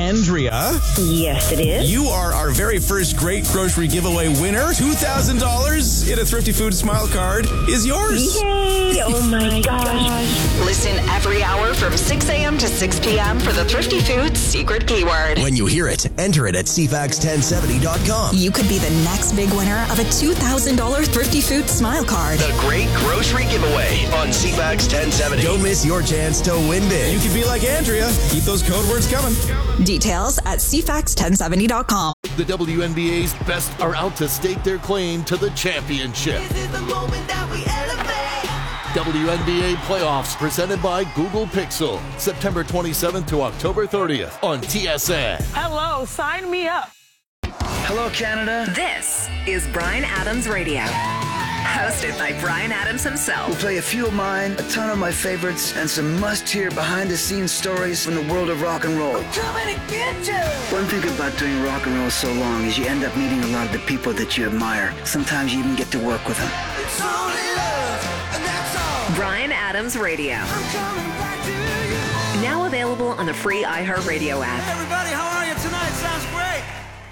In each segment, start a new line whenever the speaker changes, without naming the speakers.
Andrea.
Yes, it is.
You are our very first Great Grocery Giveaway winner. $2,000 in a Thrifty Foods Smile Card is yours.
Yay! Oh my gosh.
Listen every hour from 6 a.m. to 6 p.m. for the Thrifty Foods secret keyword.
When you hear it, enter it at CFAX1070.com.
You could be the next big winner of a $2,000 Thrifty Foods Smile Card.
The Great Grocery Giveaway on CFAX 1070. Don't miss your chance to win big.
You could be like Andrea. Keep those code words coming.
Details at CFAX1070.com.
The WNBA's best are out to stake their claim to the championship.
This is the moment that we elevate.
WNBA playoffs presented by Google Pixel. September 27th to October 30th on TSN.
Hello, sign me up.
Hello, Canada.
This is Bryan Adams Radio. Hosted by Bryan Adams himself.
We'll play a few of mine, a ton of my favorites, and some must-hear behind-the-scenes stories from the world of rock and roll.
I'm coming to get you.
One thing about doing rock and roll so long is you end up meeting a lot of the people that you admire. Sometimes you even get to work with them.
It's only love, and that's all.
Bryan Adams Radio.
I'm coming back to you.
Now available on the free iHeartRadio app.
Everybody, how are you tonight? Sounds great.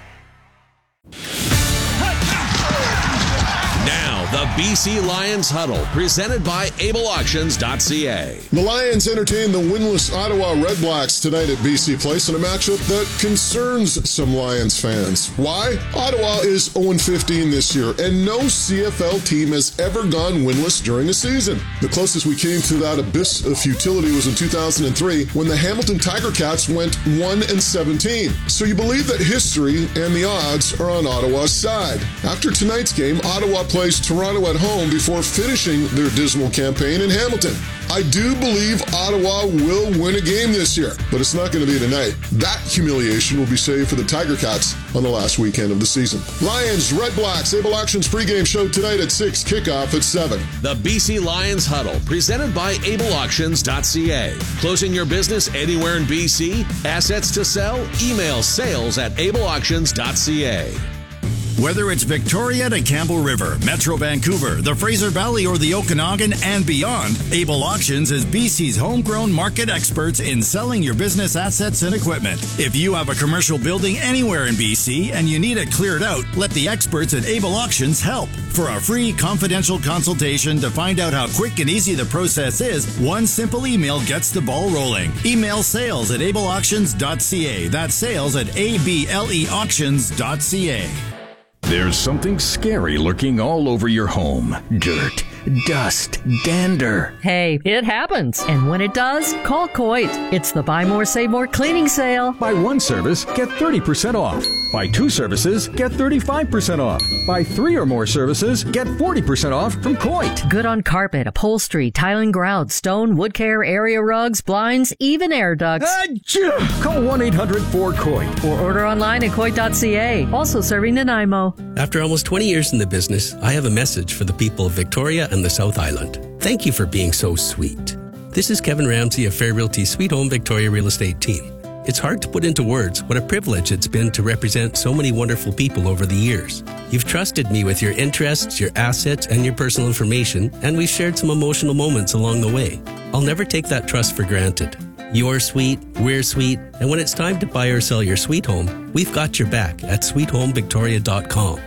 Now, the BC Lions Huddle, presented by AbleAuctions.ca.
The Lions entertain the winless Ottawa Redblacks tonight at BC Place in a matchup that concerns some Lions fans. Why? Ottawa is 0-15 this year, and no CFL team has ever gone winless during a season. The closest we came to that abyss of futility was in 2003, when the Hamilton Tiger Cats went 1-17. So you believe that history and the odds are on Ottawa's side. After tonight's game, Ottawa plays Toronto at home before finishing their dismal campaign in Hamilton. I do believe Ottawa will win a game this year, but it's not going to be tonight. That humiliation will be saved for the Tiger Cats on the last weekend of the season. Lions, Red Blacks, Able Auctions pregame show tonight at 6, kickoff at 7.
The BC Lions Huddle, presented by AbleAuctions.ca. Closing your business anywhere in BC? Assets to sell? Email sales@AbleAuctions.ca.
Whether it's Victoria to Campbell River, Metro Vancouver, the Fraser Valley, or the Okanagan and beyond, Able Auctions is BC's homegrown market experts in selling your business assets and equipment. If you have a commercial building anywhere in BC and you need it cleared out, let the experts at Able Auctions help. For a free confidential consultation to find out how quick and easy the process is, one simple email gets the ball rolling. Email sales@ableauctions.ca. That's sales@ableauctions.ca.
There's something scary lurking all over your home. Dirt, dust, dander.
Hey, it happens. And when it does, call Coit. It's the Buy More, Save More cleaning sale.
Buy one service, get 30% off. Buy two services, get 35% off. Buy three or more services, get 40% off from Coit.
Good on carpet, upholstery, tiling, grout, stone, wood care, area rugs, blinds, even air ducts.
Call 1-800-4COIT.
Or order online at Coit.ca. Also serving Nanaimo.
After almost 20 years in the business, I have a message for the people of Victoria and the South Island. Thank you for being so sweet. This is Kevin Ramsey of Fair Realty Sweet Home Victoria Real Estate Team. It's hard to put into words what a privilege it's been to represent so many wonderful people over the years. You've trusted me with your interests, your assets, and your personal information, and we've shared some emotional moments along the way. I'll never take that trust for granted. You're sweet, we're sweet, and when it's time to buy or sell your sweet home, we've got your back at sweethomevictoria.com.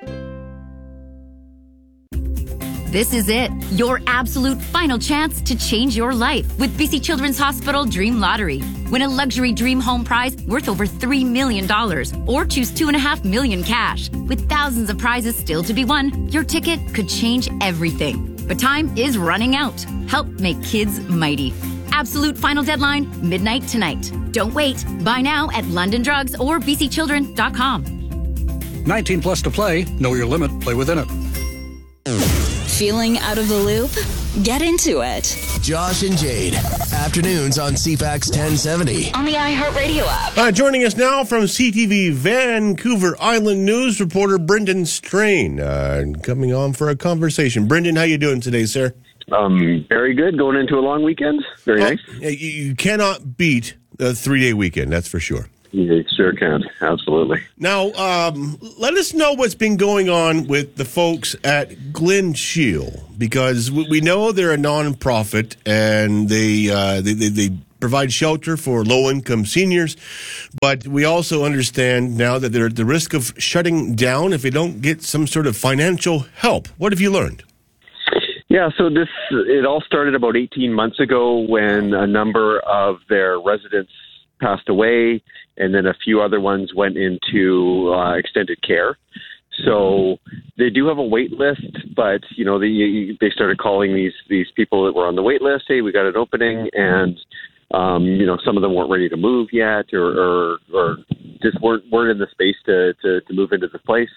This is it, your absolute final chance to change your life with BC Children's Hospital Dream Lottery. Win a luxury dream home prize worth over $3 million or choose $2.5 million cash. With thousands of prizes still to be won, your ticket could change everything. But time is running out. Help make kids mighty. Absolute final deadline, midnight tonight. Don't wait. Buy now at London Drugs or bcchildren.com.
19 plus to play. Know your limit. Play within it.
Feeling out of the loop? Get into it.
Josh and Jade. Afternoons on CFAX 1070.
On the iHeartRadio app.
Joining us now from CTV Vancouver Island News reporter Brendan Strain. Coming on for a conversation. Brendan, how you doing today, sir?
Very good. Going into a long weekend. Very nice.
You cannot beat a 3-day weekend, that's for sure.
You sure can. Absolutely.
Now, let us know what's been going on with the folks at Glen Shiel, because we know they're a nonprofit and they provide shelter for low-income seniors. But we also understand now that they're at the risk of shutting down if they don't get some sort of financial help. What have you learned?
Yeah, so it all started about 18 months ago when a number of their residents passed away, and then a few other ones went into extended care. So they do have a wait list, but they started calling these people that were on the wait list. Hey, we got an opening, and some of them weren't ready to move yet, or just weren't in the space to move into the place.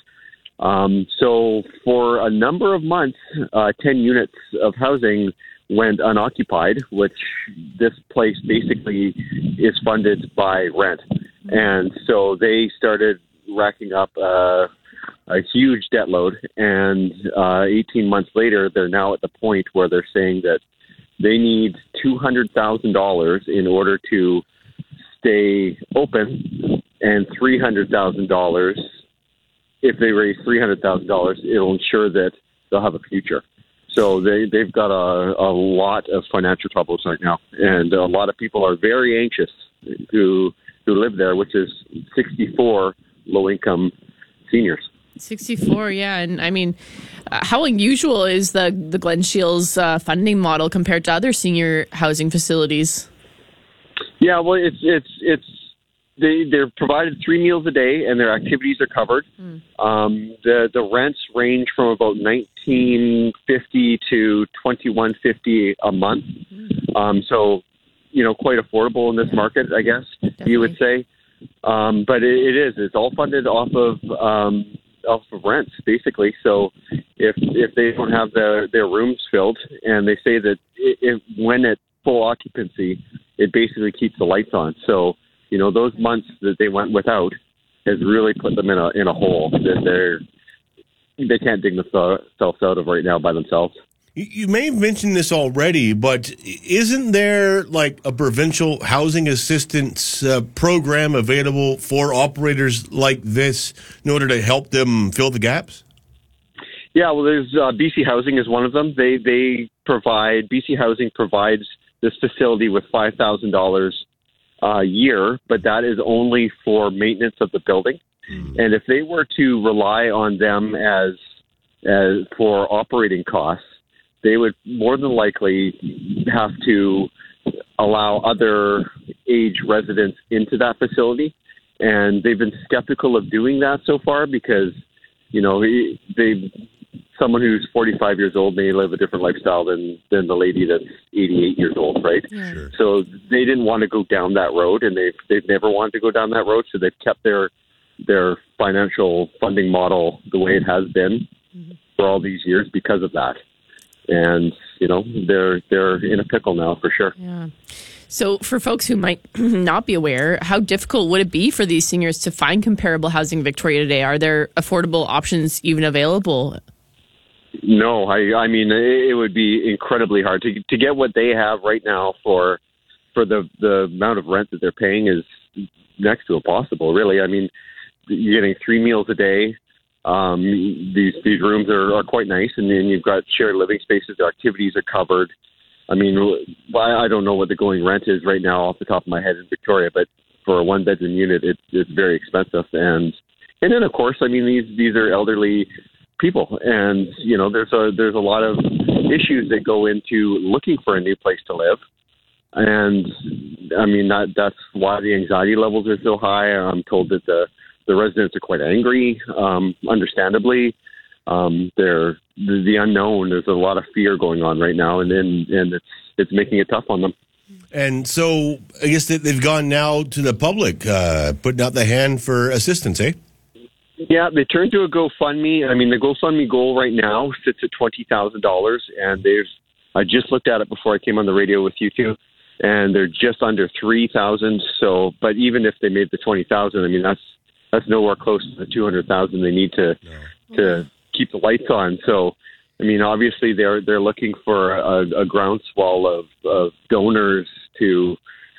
So for a number of months, 10 units of housing went unoccupied, which this place basically is funded by rent. And so they started racking up a huge debt load. And 18 months later, they're now at the point where they're saying that they need $200,000 in order to stay open, and $300,000. If they raise $300,000, it'll ensure that they'll have a future. So they've got a lot of financial troubles right now, and a lot of people are very anxious who live there, which is 64 low-income seniors.
64, yeah. And I mean, how unusual is the Glen Shields funding model compared to other senior housing facilities? Yeah, well, they're provided 3 meals a day, and their activities are covered. The rents range from about $19.50 to $21.50 a month. So, quite affordable in this market, I guess. Definitely. You would say. But it's all funded off of rents, basically. So if they don't have their rooms filled, and they say that when at full occupancy, it basically keeps the lights on. So, those months that they went without has really put them in a hole that they can't dig themselves out of right now by themselves.
You may have mentioned this already, but isn't there like a provincial housing assistance program available for operators like this in order to help them fill the gaps?
Yeah, well, there's BC Housing is one of them. BC Housing provides this facility with $5,000 a year, but that is only for maintenance of the building. And if they were to rely on them as for operating costs, they would more than likely have to allow other age residents into that facility. And they've been skeptical of doing that so far because, someone who's 45 years old may live a different lifestyle than the lady that's 88 years old, right? Yeah. Sure. So they didn't want to go down that road, and they've never wanted to go down that road. So they've kept their financial funding model the way it has been for all these years because of that. And they're in a pickle now for sure.
Yeah. So for folks who might not be aware, how difficult would it be for these seniors to find comparable housing in Victoria today? Are there affordable options even available?
No, I mean it would be incredibly hard to get what they have right now for the amount of rent that they're paying is next to impossible. Really, I mean you're getting 3 meals a day. These rooms are quite nice, and then you've got shared living spaces. Their activities are covered. I mean, I don't know what the going rent is right now off the top of my head in Victoria, but for a 1-bedroom unit, it's very expensive. And then of course, I mean these are elderly people, and there's a lot of issues that go into looking for a new place to live. And I mean that's why the anxiety levels are so high. I'm told that the residents are quite angry, understandably. They're the unknown. There's a lot of fear going on right now, and it's making it tough on them.
And so I guess they've gone now to the public, putting out the hand for assistance, eh?
Yeah, they turned to a GoFundMe. I mean, the GoFundMe goal right now sits at $20,000, and I just looked at it before I came on the radio with you two, and they're just under 3,000. So, but even if they made the 20,000, I mean that's nowhere close to the 200,000 they need to keep the lights on. So, I mean, obviously they're looking for a groundswell of donors to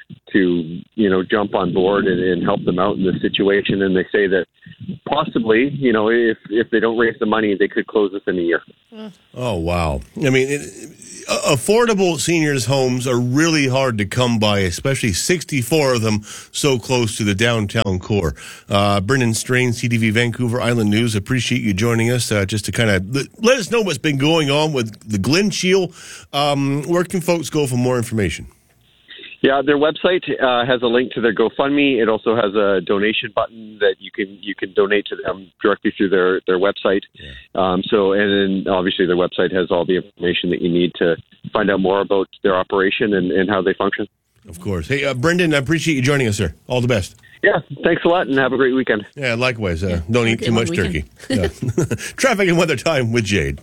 jump on board and help them out in this situation. And they say that possibly, if they don't raise the money, they could close this in a year.
Oh, wow. I mean, affordable seniors' homes are really hard to come by, especially 64 of them so close to the downtown core. Brendan Strain, CTV Vancouver Island News, appreciate you joining us just to kind of let us know what's been going on with the Glen Shield. Where can folks go for more information?
Yeah, their website has a link to their GoFundMe. It also has a donation button that you can donate to them directly through their website. Yeah. And then obviously their website has all the information that you need to find out more about their operation and how they function.
Of course. Hey, Brendan, I appreciate you joining us, sir. All the best.
Yeah, thanks a lot, and have a great weekend.
Yeah, likewise. Don't eat too much turkey. Yeah. Traffic and weather time with Jade.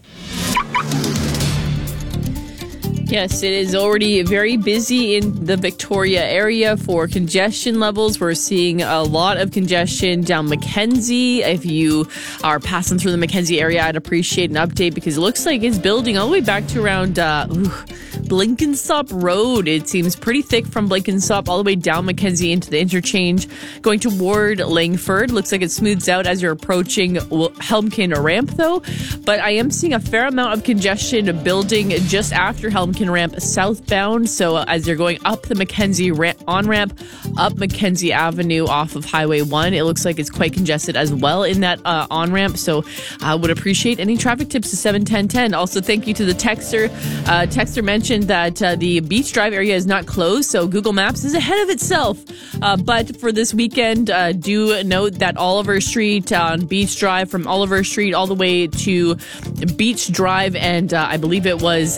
Yes, it is already very busy in the Victoria area for congestion levels. We're seeing a lot of congestion down Mackenzie. If you are passing through the Mackenzie area, I'd appreciate an update because it looks like it's building all the way back to around Blenkinsop Road. It seems pretty thick from Blenkinsop all the way down Mackenzie into the interchange. Going toward Langford, looks like it smooths out as you're approaching Helmkin Ramp, though. But I am seeing a fair amount of congestion building just after Helmkin Ramp southbound. So as you're going up the Mackenzie on-ramp, up Mackenzie Avenue off of Highway 1, it looks like it's quite congested as well in that on-ramp. So I would appreciate any traffic tips to 71010. Also, thank you to the texter. Texter mentioned that the Beach Drive area is not closed, so Google Maps is ahead of itself. But for this weekend, do note that Oliver Street on Beach Drive, from Oliver Street all the way to Beach Drive, and I believe it was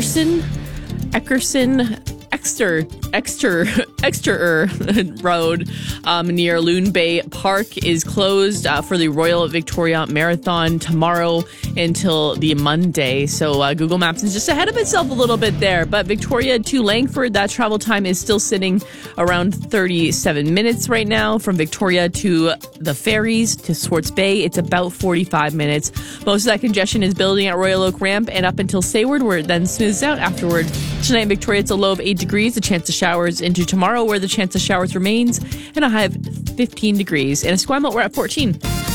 Exeter Road near Loon Bay Park is closed for the Royal Victoria Marathon tomorrow until the Monday. So Google Maps is just ahead of itself a little bit there. But Victoria to Langford, that travel time is still sitting around 37 minutes right now. From Victoria to the ferries to Swartz Bay, it's about 45 minutes. Most of that congestion is building at Royal Oak Ramp and up until Sayward, where it then smooths out afterward. Tonight in Victoria, it's a low of 8 degrees, a chance of showers into tomorrow, where the chance of showers remains, and a high of 15 degrees. In Esquimalt, we're at 14.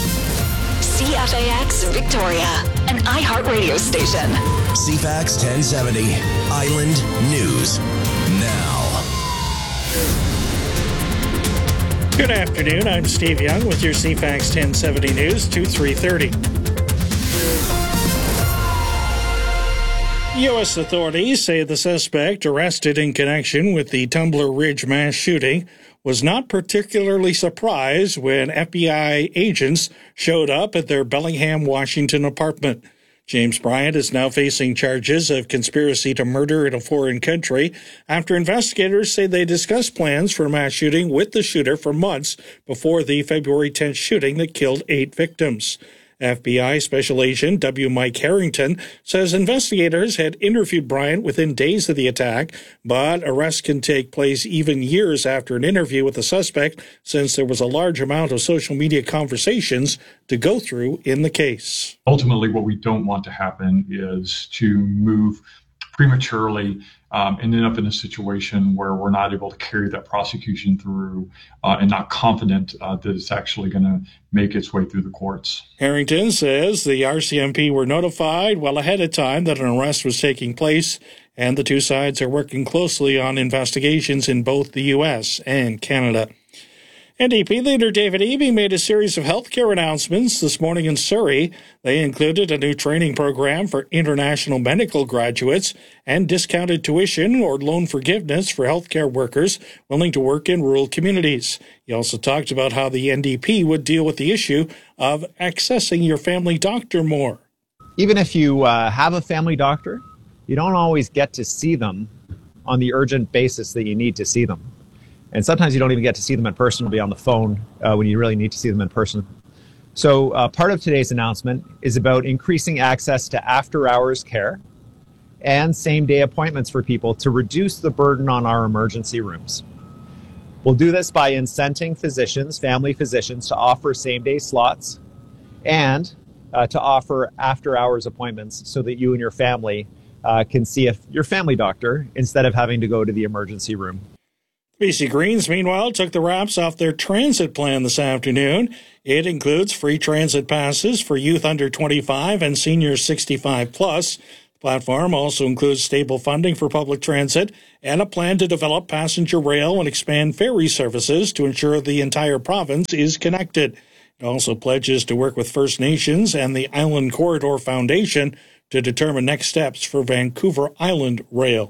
CFAX Victoria, an iHeartRadio station.
CFAX 1070, Island News Now.
Good afternoon, I'm Steve Young with your CFAX 1070 News to 3:30. U.S. authorities say the suspect arrested in connection with the Tumbler Ridge mass shooting was not particularly surprised when FBI agents showed up at their Bellingham, Washington apartment. James Bryant is now facing charges of conspiracy to murder in a foreign country after investigators say they discussed plans for a mass shooting with the shooter for months before the February 10th shooting that killed 8 victims. FBI Special Agent W. Mike Harrington says investigators had interviewed Bryant within days of the attack, but arrests can take place even years after an interview with the suspect, since there was a large amount of social media conversations to go through in the case.
Ultimately, what we don't want to happen is to move prematurely and end up in a situation where we're not able to carry that prosecution through and not confident that it's actually going to make its way through the courts.
Harrington says the RCMP were notified well ahead of time that an arrest was taking place, and the two sides are working closely on investigations in both the U.S. and Canada. NDP leader David Eby made a series of healthcare announcements this morning in Surrey. They included a new training program for international medical graduates and discounted tuition or loan forgiveness for healthcare workers willing to work in rural communities. He also talked about how the NDP would deal with the issue of accessing your family doctor more.
Even if you have a family doctor, you don't always get to see them on the urgent basis that you need to see them. And sometimes you don't even get to see them in person. It'll be on the phone when you really need to see them in person. So part of today's announcement is about increasing access to after-hours care and same-day appointments for people to reduce the burden on our emergency rooms. We'll do this by incenting physicians, family physicians, to offer same-day slots and to offer after-hours appointments so that you and your family can see your family doctor instead of having to go to the emergency room.
BC Greens, meanwhile, took the wraps off their transit plan this afternoon. It includes free transit passes for youth under 25 and seniors 65 plus. The platform also includes stable funding for public transit and a plan to develop passenger rail and expand ferry services to ensure the entire province is connected. It also pledges to work with First Nations and the Island Corridor Foundation to determine next steps for Vancouver Island Rail.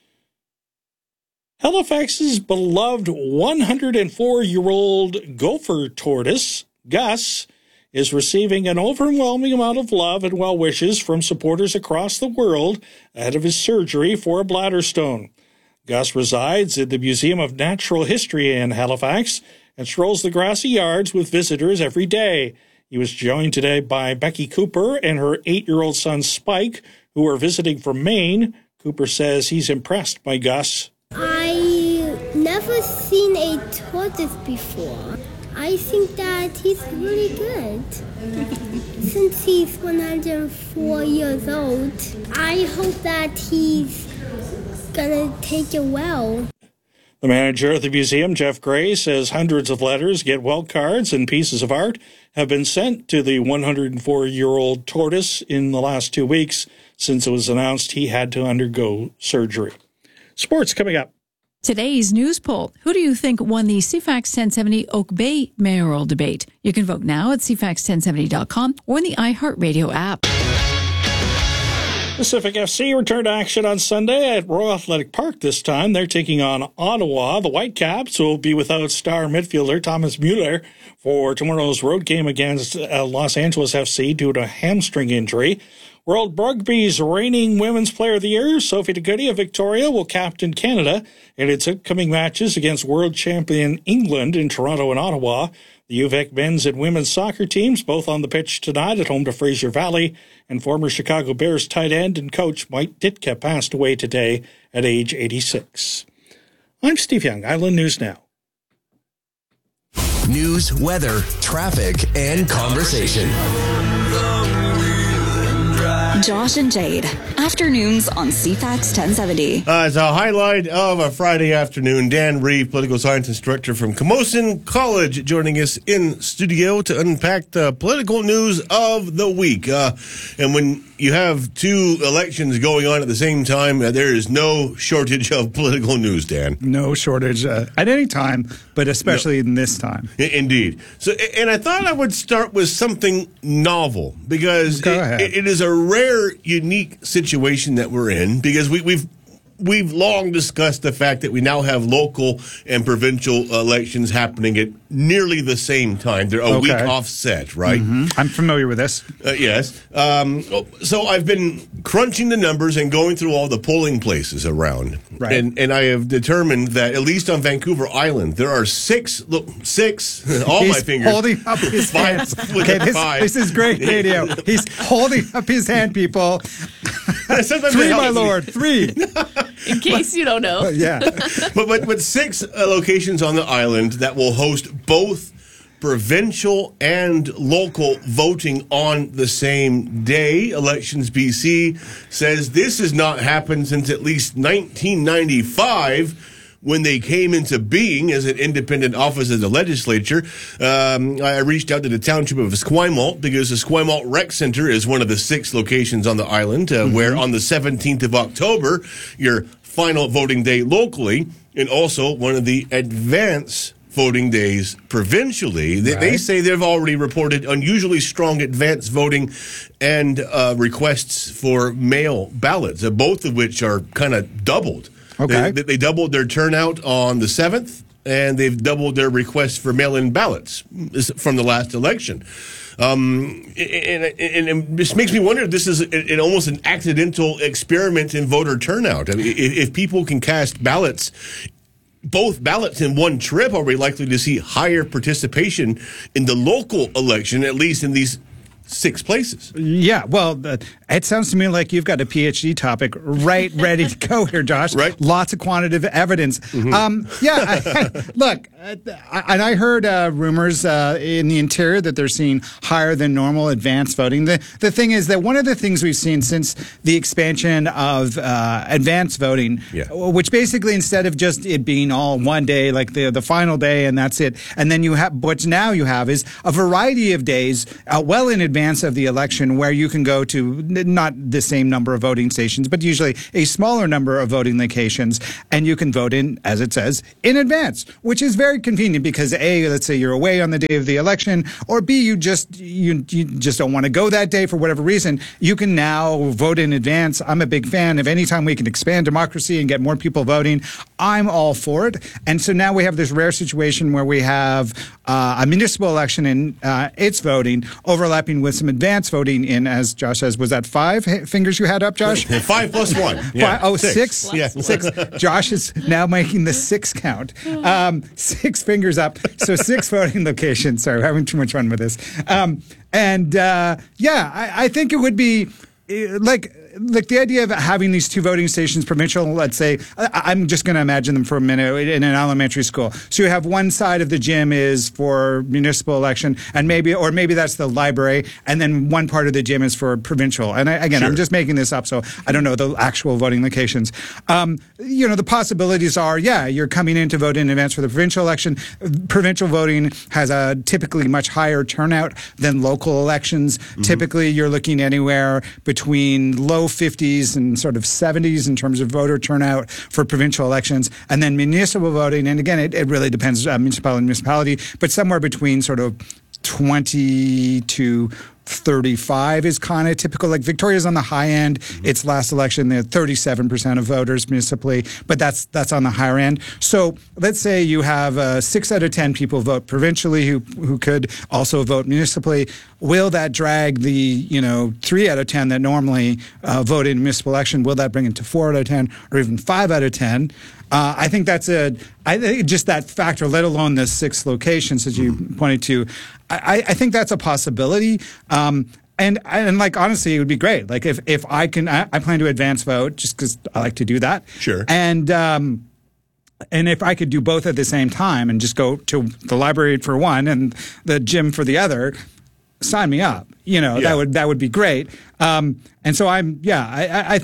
Halifax's beloved 104-year-old gopher tortoise, Gus, is receiving an overwhelming amount of love and well wishes from supporters across the world ahead of his surgery for a bladder stone. Gus resides at the Museum of Natural History in Halifax and strolls the grassy yards with visitors every day. He was joined today by Becky Cooper and her 8-year-old son Spike, who are visiting from Maine. Cooper says he's impressed by Gus.
I never seen a tortoise before. I think that he's really good. Since he's 104 years old, I hope that he's gonna take it well.
The manager of the museum, Jeff Gray, says hundreds of letters, get well cards, and pieces of art have been sent to the 104-year-old tortoise in the last 2 weeks since it was announced he had to undergo surgery. Sports coming up.
Today's news poll. Who do you think won the CFAX 1070 Oak Bay mayoral debate? You can vote now at cfax1070.com or in the iHeartRadio app.
Pacific FC returned to action on Sunday at Royal Athletic Park this time. They're taking on Ottawa. The Whitecaps will be without star midfielder Thomas Mueller for tomorrow's road game against Los Angeles FC due to a hamstring injury. World Rugby's reigning Women's Player of the Year, Sophie Degoody of Victoria, will captain Canada in its upcoming matches against world champion England in Toronto and Ottawa. The UVic men's and women's soccer teams both on the pitch tonight at home to Fraser Valley, and former Chicago Bears tight end and coach Mike Ditka passed away today at age 86. I'm Steve Young, Island News Now.
News, weather, traffic, and conversation.
Josh and Jade, afternoons on CFAX 1070.
It's a highlight of a Friday afternoon. Dan Reeve, political science instructor from Camosun College, joining us in studio to unpack the political news of the week. And when you have two elections going on at the same time, there is no shortage of political news, Dan.
No shortage at any time, but especially in this time.
Indeed. So, and I thought I would start with something novel, because it is a rare, unique situation that we're in, because we've long discussed the fact that we now have local and provincial elections happening at nearly the same time. They're a week offset, right?
Mm-hmm. I'm familiar with this.
Yes. So I've been crunching the numbers and going through all the polling places around.
Right.
And I have determined that, at least on Vancouver Island, there are six, all my fingers.
Holding up his hands. Okay, this is great radio. He's holding up his hand, people. 3, my lord, 3.
In case you don't know.
Yeah.
But 6 locations on the island that will host both provincial and local voting on the same day. Elections BC says this has not happened since at least 1995, when they came into being as an independent office of the legislature. I reached out to the township of Esquimalt, because the Esquimalt Rec Center is one of the 6 locations on the island, where on the 17th of October, your final voting day locally, and also one of the advance voting days provincially. They say they've already reported unusually strong advance voting and requests for mail ballots, both of which are kind of doubled.
Okay.
They doubled their turnout on the 7th, and they've doubled their requests for mail-in ballots from the last election. And this makes me wonder if this is almost an accidental experiment in voter turnout. I mean, if people can cast ballots, both ballots in one trip, are we likely to see higher participation in the local election, at least in these 6 places.
Yeah, well, it sounds to me like you've got a PhD topic right ready to go here, Josh.
Right.
Lots of quantitative evidence. Look, and I heard rumors in the interior that they're seeing higher than normal advance voting. The thing is that one of the things we've seen since the expansion of advance voting, which basically instead of just it being all one day, like the final day and that's it, and then you have what now you have is a variety of days well in advance of the election where you can go to not the same number of voting stations, but usually a smaller number of voting locations, and you can vote in, as it says, in advance, which is very convenient because A, let's say you're away on the day of the election, or B, you just don't want to go that day for whatever reason. You can now vote in advance. I'm a big fan of any time we can expand democracy and get more people voting. I'm all for it. And so now we have this rare situation where we have a municipal election and its voting overlapping with some advance voting in, as Josh says, was that 5 fingers you had up, Josh?
5 plus 1.
Yeah. Six. Yeah. 6. Josh is now making the 6 count. 6 fingers up. So 6 voting locations. Sorry, we're having too much fun with this. I think it would be like the idea of having these 2 voting stations, provincial, let's say, I'm just going to imagine them for a minute in an elementary school. So you have one side of the gym is for municipal election, and maybe that's the library, and then one part of the gym is for provincial. And I'm just making this up, so I don't know the actual voting locations. The possibilities are, you're coming in to vote in advance for the provincial election. Provincial voting has a typically much higher turnout than local elections. Mm-hmm. Typically, you're looking anywhere between low 50s and sort of 70s in terms of voter turnout for provincial elections. And then municipal voting, and again, it really depends municipality, but somewhere between sort of 20 to 35 is kind of typical. Like Victoria's on the high end. Its last election, they had 37% of voters municipally, but that's on the higher end. So let's say you have 6 out of 10 people vote provincially who could also vote municipally. Will that drag the 3 out of 10 that normally vote in a municipal election? Will that bring it to 4 out of 10 or even 5 out of 10? I think that's just that factor, let alone the 6 locations as you pointed to. I think that's a possibility. And like, honestly, it would be great. Like if I plan to advance vote just because I like to do that. Sure. And if I could do both at the same time and just go to the library for one and the gym for the other, sign me up. That would be great. And so I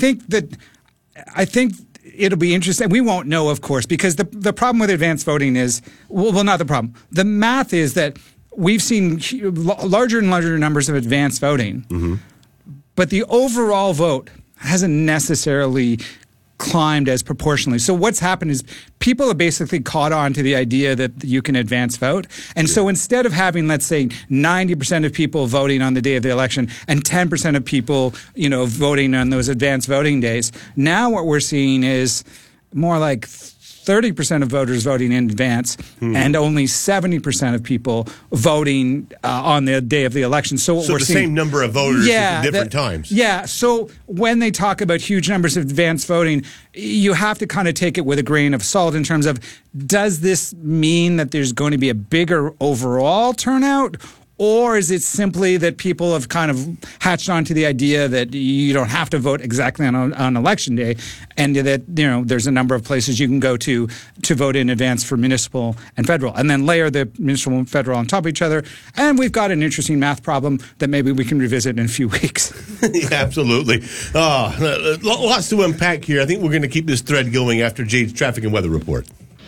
think it'll be interesting. We won't know, of course, because the problem with advanced voting is, well, not the problem. The math is that we've seen larger and larger numbers of advanced voting, but the overall vote hasn't necessarily climbed as proportionally. So what's happened is people have basically caught on to the idea that you can advance vote. And so instead of having, let's say, 90% of people voting on the day of the election and 10% of people, voting on those advanced voting days, now what we're seeing is more like 30% of voters voting in advance and only 70% of people voting on the day of the election. So what we're seeing,
same number of voters at different times.
Yeah. So when they talk about huge numbers of advanced voting, you have to kind of take it with a grain of salt in terms of, does this mean that there's going to be a bigger overall turnout? Or is it simply that people have kind of hatched onto the idea that you don't have to vote exactly on election day, and that there's a number of places you can go to vote in advance for municipal and federal, and then layer the municipal and federal on top of each other, and we've got an interesting math problem that maybe we can revisit in a few weeks.
Yeah, absolutely. Lots to unpack here. I think we're going to keep this thread going after Jade's traffic and weather report.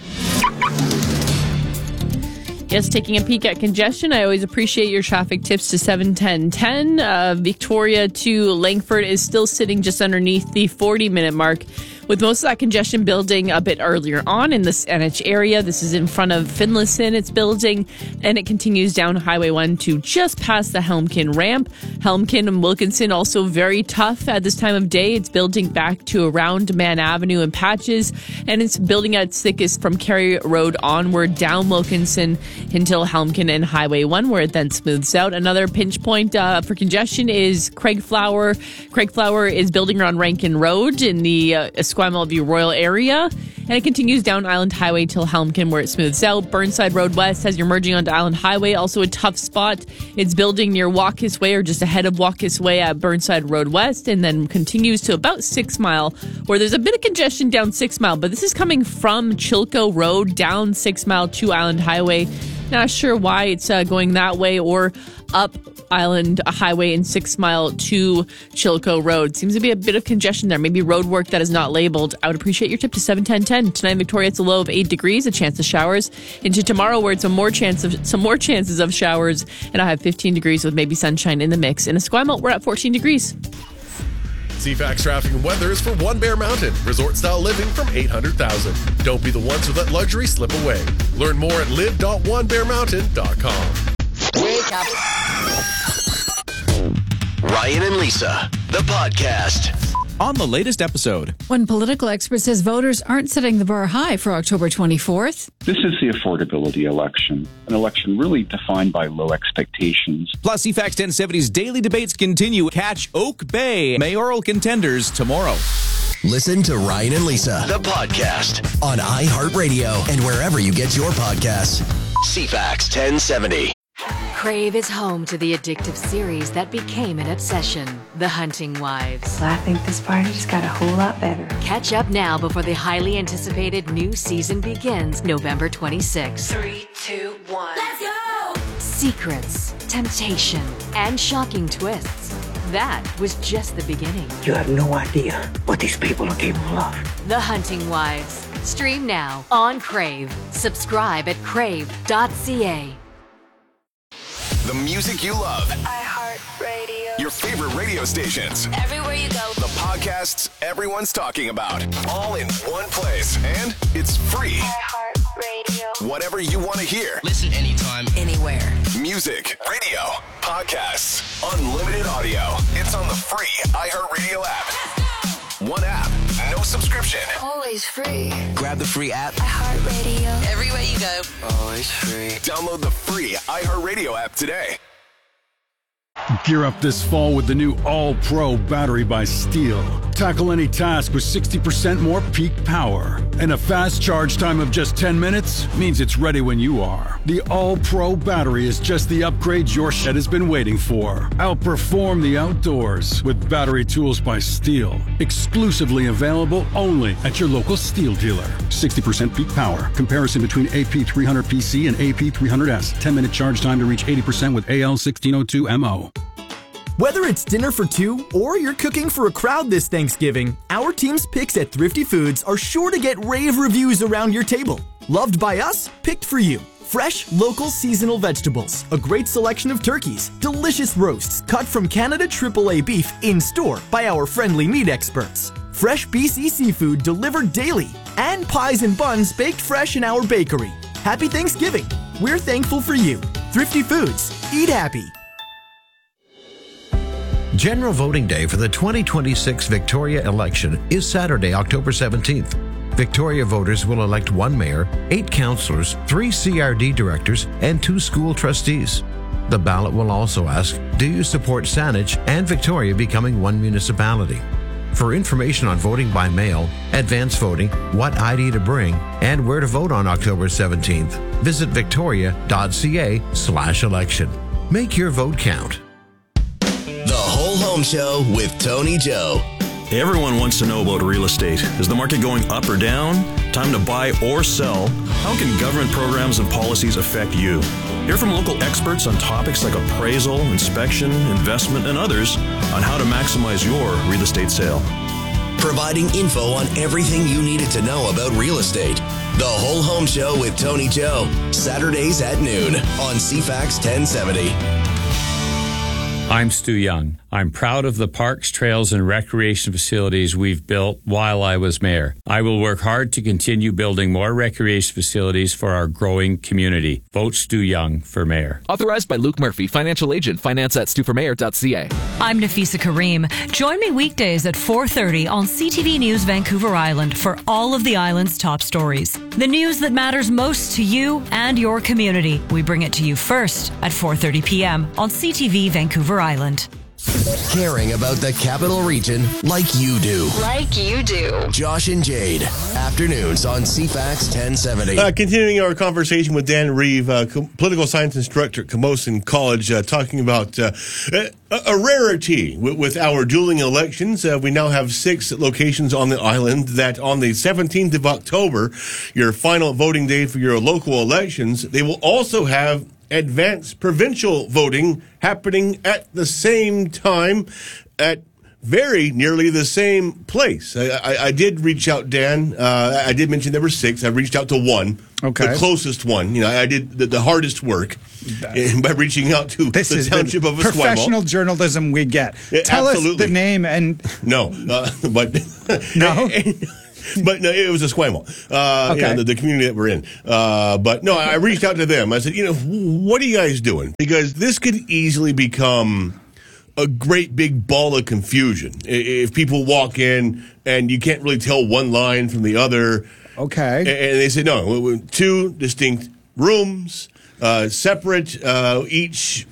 Yes, taking a peek at congestion. I always appreciate your traffic tips to 7-10-10. Victoria to Langford is still sitting just underneath the 40-minute mark, with most of that congestion building a bit earlier on in this NH area. This is in front of Finlayson. It's building, and it continues down Highway 1 to just past the Helmkin ramp. Helmkin and Wilkinson also very tough at this time of day. It's building back to around Mann Avenue in patches, and it's building at its thickest from Cary Road onward down Wilkinson until Helmkin and Highway 1, where it then smooths out. Another pinch point for congestion is Craig Flower. Craig Flower is building around Rankin Road in the Esquimalt View Royal area. And it continues down Island Highway till Helmkin where it smooths out. Burnside Road West as you're merging onto Island Highway, also a tough spot. It's building near Walkis Way or just ahead of Walkis Way at Burnside Road West, and then continues to about 6 Mile where there's a bit of congestion down 6 Mile, but this is coming from Chilco Road down 6 Mile to Island Highway. Not sure why it's going that way or up Island Highway and 6 Mile to Chilco Road. Seems to be a bit of congestion there. Maybe road work that is not labeled. I would appreciate your tip to 7-10-10. Tonight in Victoria, it's a low of 8 degrees, a chance of showers. Into tomorrow, where it's some more chances of showers, and I have 15 degrees with maybe sunshine in the mix. In Esquimalt, we're at 14 degrees.
CFAX traffic and weather is for One Bear Mountain, resort-style living from $800,000. Don't be the ones who let luxury slip away. Learn more at live.onebearmountain.com.
Wake up. Ryan and Lisa, the podcast.
On the latest episode.
One political expert says voters aren't setting the bar high for October 24th.
This is the affordability election, an election really defined by low expectations.
Plus, CFAX 1070's daily debates continue. Catch Oak Bay mayoral contenders tomorrow.
Listen to Ryan and Lisa, the podcast, on iHeartRadio and wherever you get your podcasts. CFAX 1070.
Crave is home to the addictive series that became an obsession, The Hunting Wives.
I think this party just got a whole lot better.
Catch up now before the highly anticipated new season begins November 26th.
3, 2, 1. Let's go!
Secrets, temptation, and shocking twists. That was just the beginning.
You have no idea what these people are capable of.
The Hunting Wives. Stream now on Crave. Subscribe at crave.ca.
The music you love.
iHeartRadio.
Your favorite radio stations.
Everywhere you go.
The podcasts everyone's talking about. All in one place. And it's free.
iHeartRadio.
Whatever you want to hear.
Listen anytime, anywhere.
Music, radio, podcasts, unlimited audio. It's on the free iHeartRadio app. One app, no subscription.
Always free.
Grab the free app.
iHeartRadio.
Everywhere you go. Always free.
Download the free iHeartRadio app today.
Gear up this fall with the new All-Pro battery by Steel. Tackle any task with 60% more peak power. And a fast charge time of just 10 minutes means it's ready when you are. The All-Pro battery is just the upgrade your shed has been waiting for. Outperform the outdoors with battery tools by Steel. Exclusively available only at your local Steel dealer. 60% peak power. Comparison between AP300PC and AP300S. 10-minute charge time to reach 80% with AL1602MO.
Whether it's dinner for two or you're cooking for a crowd this Thanksgiving, our team's picks at Thrifty Foods are sure to get rave reviews around your table. Loved by us, picked for you. Fresh, local, seasonal vegetables, a great selection of turkeys, delicious roasts cut from Canada AAA beef in store by our friendly meat experts. Fresh BC seafood delivered daily, and pies and buns baked fresh in our bakery. Happy Thanksgiving! We're thankful for you. Thrifty Foods. Eat happy.
General voting day for the 2026 Victoria election is Saturday, October 17th. Victoria voters will elect 1 mayor, 8 councillors, 3 CRD directors, and 2 school trustees. The ballot will also ask, do you support Saanich and Victoria becoming one municipality? For information on voting by mail, advance voting, what ID to bring, and where to vote on October 17th, visit victoria.ca/election. Make your vote count.
The Whole Home Show with Tony Joe.
Everyone wants to know about real estate. Is the market going up or down? Time to buy or sell? How can government programs and policies affect you? Hear from local experts on topics like appraisal, inspection, investment, and others on how to maximize your real estate sale.
Providing info on everything you needed to know about real estate. The Whole Home Show with Tony Joe. Saturdays at noon on CFAX 1070.
I'm Stu Young. I'm proud of the parks, trails, and recreation facilities we've built while I was mayor. I will work hard to continue building more recreation facilities for our growing community. Vote Stu Young for mayor.
Authorized by Luke Murphy, financial agent, finance@stuformayor.ca.
I'm Nafisa Kareem. Join me weekdays at 4:30 on CTV News Vancouver Island for all of the island's top stories. The news that matters most to you and your community. We bring it to you first at 4:30 p.m. on CTV Vancouver Island.
Caring about the capital region like you do.
Like you do.
Josh and Jade, afternoons on CFAX 1070.
Continuing our conversation with Dan Reeve, political science instructor at Camosun College, talking about a rarity with our dueling elections. We now have 6 locations on the island that on the 17th of October, your final voting day for your local elections, they will also have advanced provincial voting happening at the same time at very nearly the same place. I did reach out, Dan. I did mention there were 6. I reached out to one, the closest one. I did the hardest work by reaching out to the township of Esquimalt.
Professional journalism we get. Tell us the name and...
No, but...
No?
But no, it was Esquimalt, the community that we're in. But no, I reached out to them. I said, what are you guys doing? Because this could easily become a great big ball of confusion if people walk in and you can't really tell one line from the other.
Okay.
And they said, no, 2 distinct rooms, separate, each...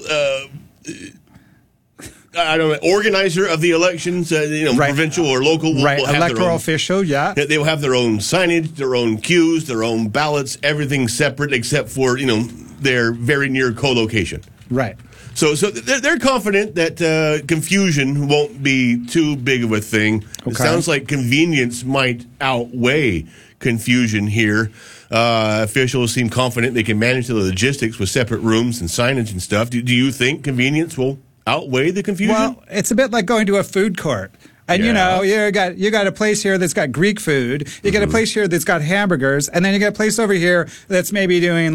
I don't know, organizer of the elections, provincial or local, will have
electoral
their own,
official, yeah.
They will have their own signage, their own queues, their own ballots, everything separate except for, their very near co-location.
Right.
So they're confident that confusion won't be too big of a thing. Okay. It sounds like convenience might outweigh confusion here. Officials seem confident they can manage the logistics with separate rooms and signage and stuff. Do you think convenience will outweigh the confusion?
Well, it's a bit like going to a food court. And you got a place here that's got Greek food. You got a place here that's got hamburgers, and then you got a place over here that's maybe doing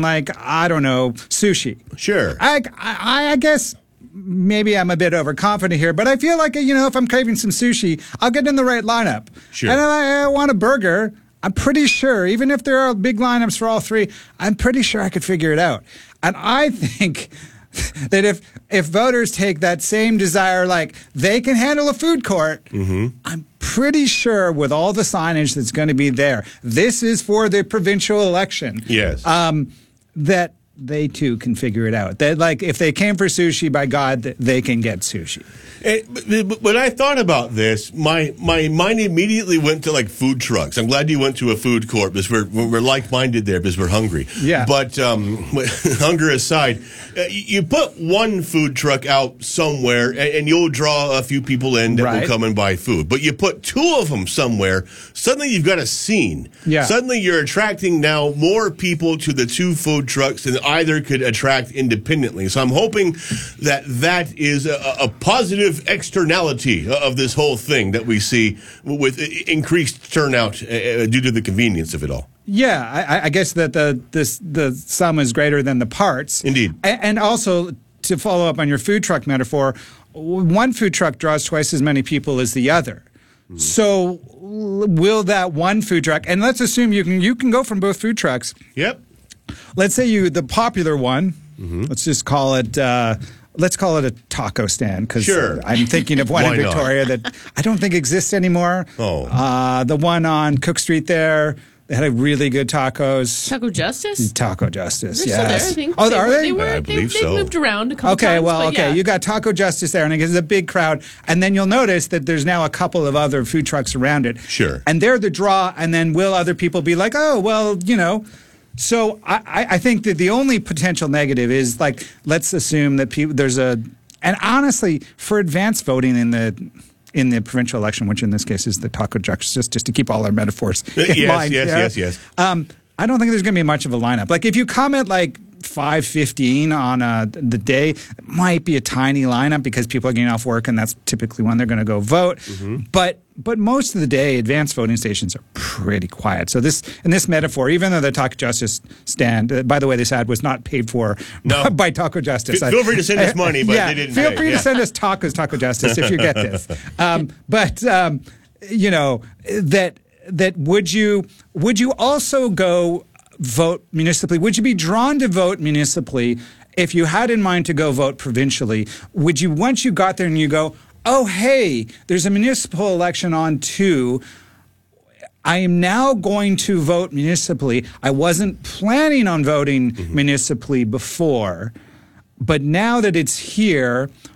sushi.
Sure.
I guess maybe I'm a bit overconfident here, but I feel like if I'm craving some sushi, I'll get in the right lineup.
Sure.
And if I want a burger, I'm pretty sure, even if there are big lineups for all 3, I'm pretty sure I could figure it out. And I think that if voters take that same desire, like they can handle a food court, I'm pretty sure with all the signage that's going to be there, this is for the provincial election.
Yes.
That they too can figure it out. That if they came for sushi, by God, they can get sushi.
When I thought about this, my mind immediately went to food trucks. I'm glad you went to a food court because we're like-minded there because we're hungry.
Yeah.
But hunger aside, you put one food truck out somewhere and you'll draw a few people in that will come and buy food. But you put 2 of them somewhere, suddenly you've got a scene.
Yeah.
Suddenly you're attracting now more people to the 2 food trucks than either could attract independently. So I'm hoping that is a positive externality of this whole thing that we see with increased turnout due to the convenience of it all.
Yeah, I guess that the sum is greater than the parts.
Indeed.
And also, to follow up on your food truck metaphor, one food truck draws twice as many people as the other. So will that one food truck, and let's assume you can go from both food trucks.
Yep.
Let's say the popular one, let's just call it... let's call it a taco stand because I'm thinking of one in Victoria that I don't think exists anymore.
Oh.
The one on Cook Street there, they had a really good tacos.
Taco Justice?
Taco Justice,
They're
yes.
still there, I think.
Oh, are they?
I believe so.
They moved around a couple times.
Okay, you got Taco Justice there, and it's a big crowd. And then you'll notice that there's now a couple of other food trucks around it.
Sure.
And they're the draw, and then will other people be like, oh, well, So I think that the only potential negative is let's assume that and honestly, for advanced voting in the provincial election, which in this case is the Taco Justice, just to keep all our metaphors in mind.
Yes.
I don't think there's going to be much of a lineup. If you come at 5:15 on the day, it might be a tiny lineup because people are getting off work, and that's typically when they're going to go vote. But most of the day, advanced voting stations are pretty quiet. So in this metaphor, even though the Taco Justice stand, by the way, this ad was not paid for by Taco Justice.
Feel free to send us money, but they didn't.
Feel free to send us tacos, Taco Justice, if you get this. That would you also go vote municipally? Would you be drawn to vote municipally if you had in mind to go vote provincially? Would you, once you got there and you go, oh, hey, there's a municipal election on too, I am now going to vote municipally. I wasn't planning on voting municipally before, but now that it's here,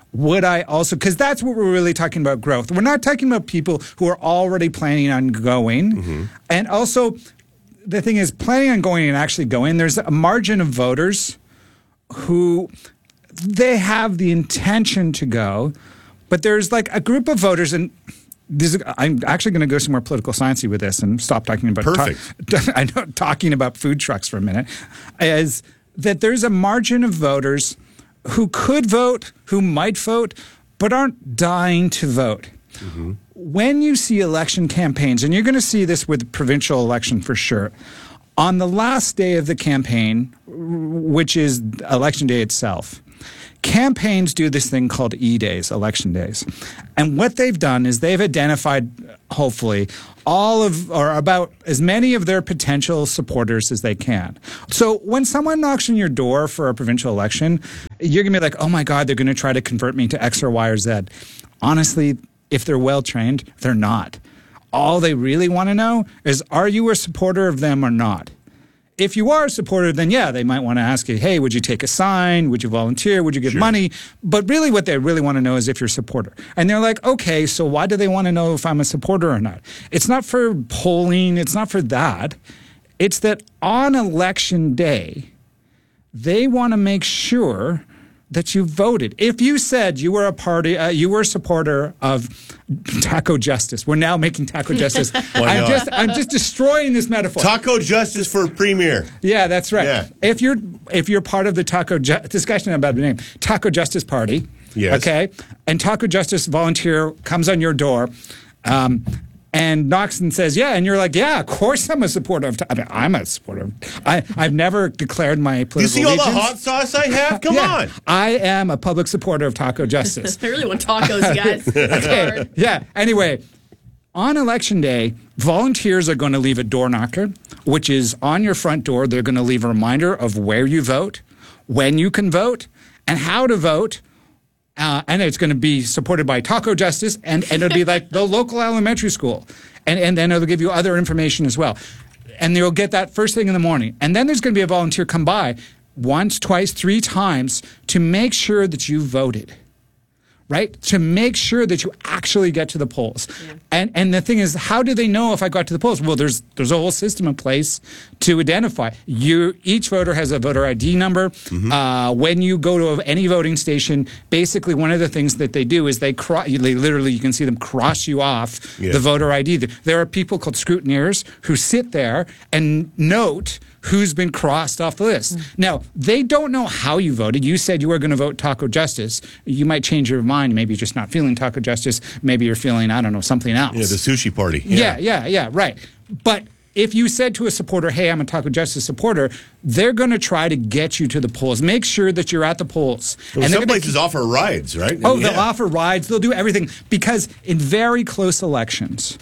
would I also, because that's what we're really talking about growth. We're not talking about people who are already planning on going. And also, the thing is, planning on going and actually going, there's a margin of voters who they have the intention to go, but there's like a group of voters, and I'm actually going to go some more political sciencey with this and stop talking about talking about food trucks for a minute, is that there's a margin of voters who could vote, who might vote, but aren't dying to vote. When you see election campaigns, and you're going to see this with the provincial election for sure, on the last day of the campaign, which is election day itself, campaigns do this thing called E-days, election days. And what they've done is they've identified, hopefully, all of, or about as many of their potential supporters as they can. So when someone knocks on your door for a provincial election, you're going to be like, oh my God, they're going to try to convert me to X or Y or Z. Honestly, if they're well-trained, they're not. All they really want to know is, are you a supporter of them or not? If you are a supporter, then yeah, they might want to ask you, hey, would you take a sign? Would you volunteer? Would you give money? But really what they really want to know is if you're a supporter. And they're like, okay, so why do they want to know if I'm a supporter or not? It's not for polling. It's not for that. It's that on election day, they want to make sure that you voted. If you said you were you were a supporter of Taco Justice. We're now making Taco Justice. I'm just destroying this metaphor.
Taco Justice for Premier.
Yeah, that's right.
Yeah.
If you're part of the discussion about the name, Taco Justice Party.
Yes. Okay.
And Taco Justice volunteer comes on your door. And knocks and says, yeah, and you're like, yeah, of course I'm a supporter of. I'm a supporter. I've never declared my political
You see
allegiance.
all the hot sauce I have? Come on.
I am a public supporter of Taco Justice.
I really want tacos, guys.
Okay. Yeah. Anyway, on election day, volunteers are going to leave a door knocker, which is on your front door. They're going to leave a reminder of where you vote, when you can vote, and how to vote. And it's going to be supported by Taco Justice, and it'll be like the local elementary school. And then it'll give you other information as well. And you'll get that first thing in the morning. And then there's going to be a volunteer come by once, twice, 3 times to make sure that you voted. Right? To make sure that you actually get to the polls. Yeah. And the thing is, how do they know if I got to the polls? Well, there's a whole system in place to identify. Each voter has a voter ID number. When you go to any voting station, basically one of the things that they do is they literally, you can see them cross you off the voter ID. There are people called scrutineers who sit there and note who's been crossed off the list. Now, they don't know how you voted. You said you were going to vote Taco Justice. You might change your mind. Maybe you're just not feeling Taco Justice. Maybe you're feeling, I don't know, something else.
Yeah, the sushi party.
Yeah, right. But if you said to a supporter, hey, I'm a Taco Justice supporter, they're going to try to get you to the polls. Make sure that you're at the polls.
Well, and some places offer rides, right?
Oh, they'll offer rides. They'll do everything. Because in very close elections,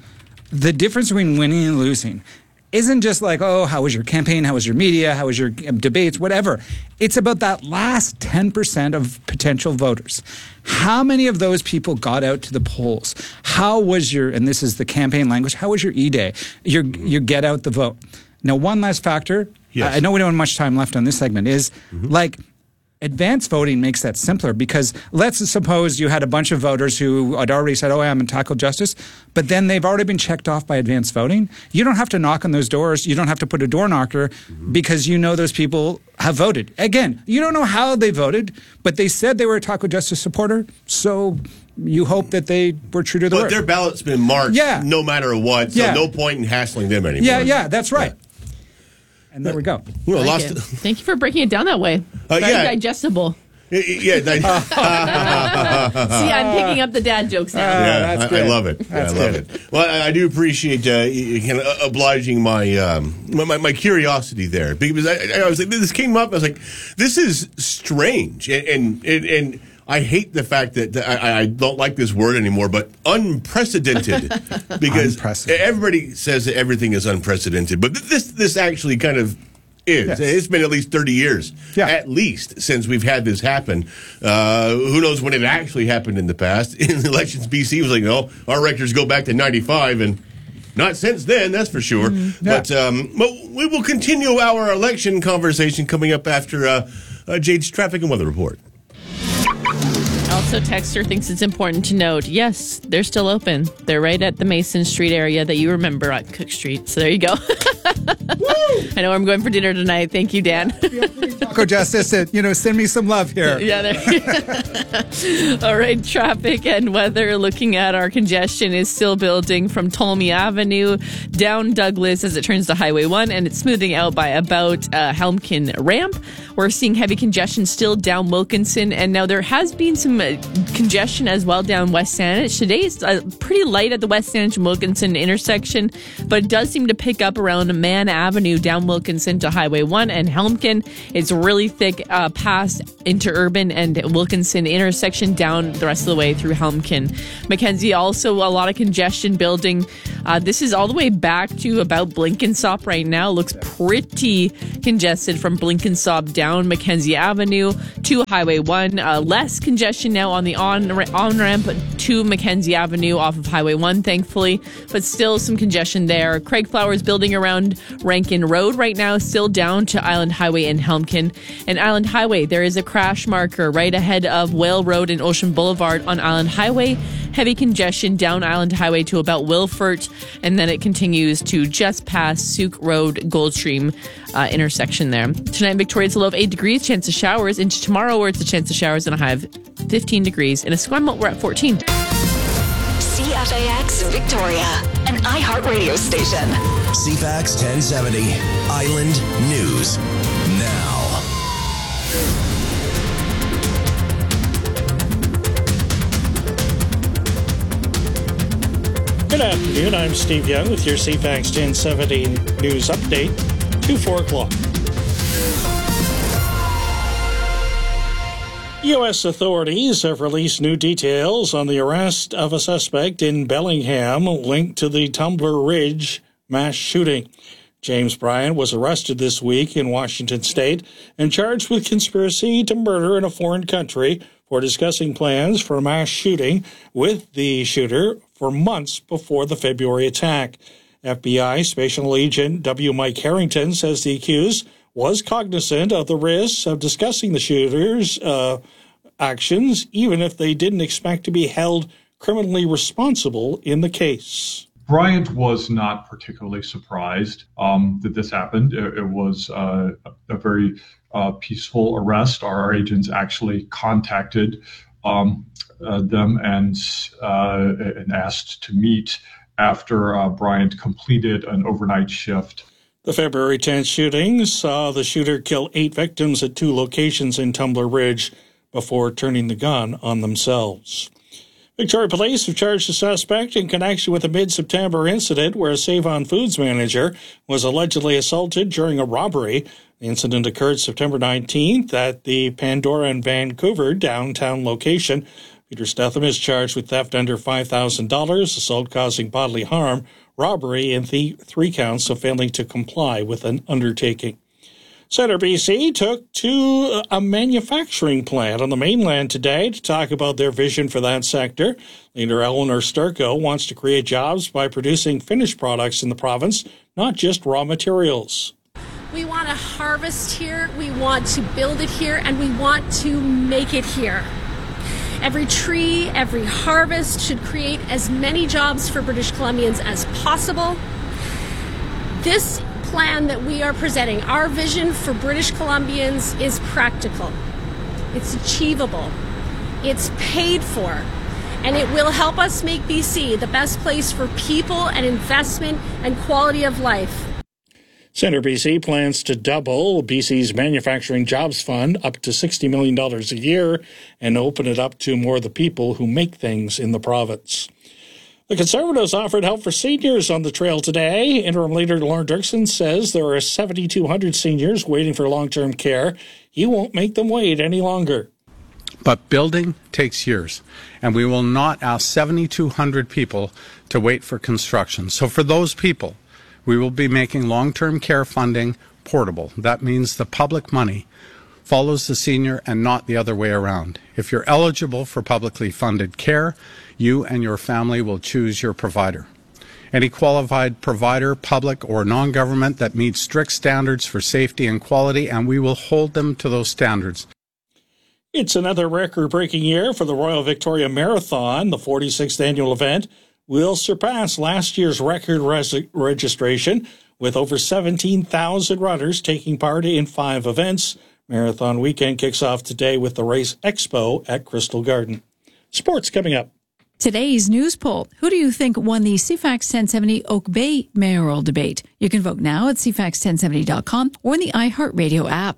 the difference between winning and losing isn't just like, oh, how was your campaign? How was your media? How was your debates? Whatever. It's about that last 10% of potential voters. How many of those people got out to the polls? How was your, and this is the campaign language, how was your E-Day? Your get out the vote. Now, one last factor, I know we don't have much time left on this segment, is like, advanced voting makes that simpler because let's suppose you had a bunch of voters who had already said, oh, I'm in Taco Justice, but then they've already been checked off by advanced voting. You don't have to knock on those doors. You don't have to put a door knocker because you know those people have voted. Again, you don't know how they voted, but they said they were a Taco Justice supporter, so you hope that they were true to their word.
But their ballot's been marked no matter what, so no point in hassling them anymore.
Yeah, that's right. Yeah. And there we go.
Thank you for breaking it down that way. Very digestible.
Yeah.
See, I'm picking up the dad jokes now.
Yeah, I love it. I love it. Well, I do appreciate kind of obliging my curiosity there because I was like, this came up. I was like, this is strange, and I hate the fact that I don't like this word anymore, but unprecedented, because everybody says that everything is unprecedented, but this actually kind of is. Yes. It's been at least 30 years, at least, since we've had this happen. Who knows when it actually happened in the past? In the elections, BC was like, no, our records go back to 95, and not since then, that's for sure. But we will continue our election conversation coming up after Jade's traffic and weather report.
Also, Texter thinks it's important to note, yes, they're still open. They're right at the Mason Street area that you remember on Cook Street. So there you go. I know I'm going for dinner tonight. Thank you, Dan.
Taco Justice, send me some love here.
Yeah, there. All right, traffic and weather. Looking at our congestion is still building from Ptolemy Avenue down Douglas as it turns to Highway 1, and it's smoothing out by about Helmkin Ramp. We're seeing heavy congestion still down Wilkinson, and now there has been some congestion as well down West Saanich. Today is pretty light at the West Saanich and Wilkinson intersection, but it does seem to pick up around Mann Avenue down Wilkinson to Highway 1 and Helmkin. It's really thick past Interurban and Wilkinson intersection down the rest of the way through Helmkin. Mackenzie, also a lot of congestion building. This is all the way back to about Blenkinsop right now. Looks pretty congested from Blenkinsop down Mackenzie Avenue to Highway 1. Less congestion now on the on-ramp to Mackenzie Avenue off of Highway 1, thankfully, but still some congestion there. Craig Flowers building around Rankin Road right now, still down to Island Highway in Helmkin. And Island Highway, there is a crash marker right ahead of Whale Road and Ocean Boulevard on Island Highway. Heavy congestion down Island Highway to about Wilfort, and then it continues to just past Souk Road, Goldstream intersection there. Tonight in Victoria, it's a low of 8 degrees, chance of showers. Into tomorrow, where it's a chance of showers and a high of 15 degrees. In Esquimalt, we're at 14.
CFAX Victoria, an iHeartRadio station.
CFAX 1070, Island News Now.
Good afternoon, I'm Steve Young with your CFAX 1070 news update to 4 o'clock. U.S. authorities have released new details on the arrest of a suspect in Bellingham linked to the Tumbler Ridge mass shooting. James Bryant was arrested this week in Washington state and charged with conspiracy to murder in a foreign country for discussing plans for a mass shooting with the shooter for months before the February attack. FBI Special Agent W. Mike Harrington says the accused was cognizant of the risks of discussing the shooter's actions, even if they didn't expect to be held criminally responsible in the case.
Bryant was not particularly surprised that this happened. It was a very peaceful arrest. Our agents actually contacted them and asked to meet after Bryant completed an overnight shift.
The February 10th shooting saw the shooter kill 8 victims at 2 locations in Tumbler Ridge before turning the gun on themselves. Victoria Police have charged a suspect in connection with a mid-September incident where a Save-On Foods manager was allegedly assaulted during a robbery. The incident occurred September 19th at the Pandora and Vancouver downtown location. Peter Stetham is charged with theft under $5,000, assault causing bodily harm, robbery, and 3 counts of failing to comply with an undertaking. Centre BC took to a manufacturing plant on the mainland today to talk about their vision for that sector. Leader Eleanor Sturko wants to create jobs by producing finished products in the province, not just raw materials.
We want to harvest here, we want to build it here, and we want to make it here. Every tree, every harvest should create as many jobs for British Columbians as possible. This plan that we are presenting, our vision for British Columbians, is practical. It's achievable. It's paid for. And it will help us make BC the best place for people and investment and quality of life.
Centre BC plans to double BC's Manufacturing Jobs Fund up to $60 million a year and open it up to more of the people who make things in the province. The Conservatives offered help for seniors on the trail today. Interim Leader Lorne Dirksen says there are 7,200 seniors waiting for long-term care. He won't make them wait any longer.
But building takes years, and we will not ask 7,200 people to wait for construction. So for those people, we will be making long-term care funding portable. That means the public money follows the senior and not the other way around. If you're eligible for publicly funded care, you and your family will choose your provider. Any qualified provider, public or non-government, that meets strict standards for safety and quality, and we will hold them to those standards.
It's another record-breaking year for the Royal Victoria Marathon. The 46th annual event will surpass last year's record registration, with over 17,000 runners taking part in 5 events. Marathon weekend kicks off today with the Race Expo at Crystal Garden. Sports coming up.
Today's news poll. Who do you think won the CFAX 1070 Oak Bay mayoral debate? You can vote now at cfax1070.com or in the iHeartRadio app.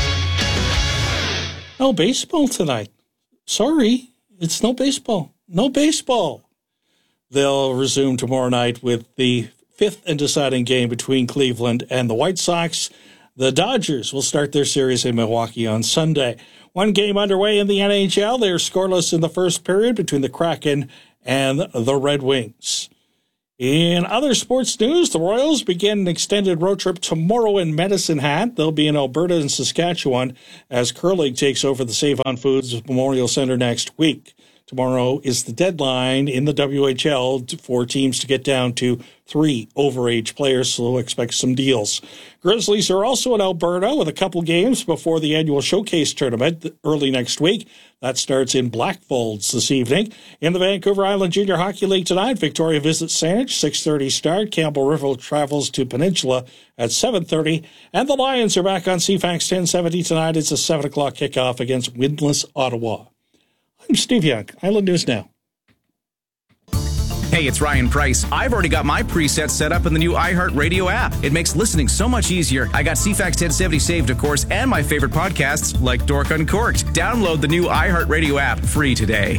No baseball tonight. Sorry, it's no baseball. No baseball. They'll resume tomorrow night with the 5th and deciding game between Cleveland and the White Sox. The Dodgers will start their series in Milwaukee on Sunday. One game underway in the NHL. They're scoreless in the first period between the Kraken and the Red Wings. In other sports news, the Royals begin an extended road trip tomorrow in Medicine Hat. They'll be in Alberta and Saskatchewan as Curling takes over the Save on Foods Memorial Centre next week. Tomorrow is the deadline in the WHL for teams to get down to 3 overage players, so expect some deals. Grizzlies are also in Alberta with a couple games before the annual Showcase tournament early next week. That starts in Blackfolds this evening. In the Vancouver Island Junior Hockey League tonight, Victoria visits Saanich, 6:30 start. Campbell River travels to Peninsula at 7:30. And the Lions are back on CFAX 1070 tonight. It's a 7 o'clock kickoff against windless Ottawa. I'm Steve Young, Island News Now.
Hey, it's Ryan Price. I've already got my presets set up in the new iHeartRadio app. It makes listening so much easier. I got CFAX 1070 saved, of course, and my favorite podcasts like Dork Uncorked. Download the new iHeartRadio app free today.